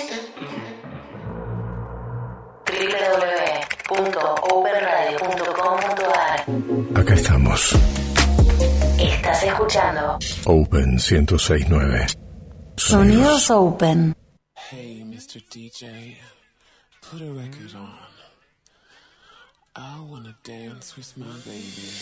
www.openradio.com.ar. Acá estamos. Estás escuchando Open 106.9. Sonidos Open. Hey, Mr. DJ, put a record on. I wanna dance with my baby.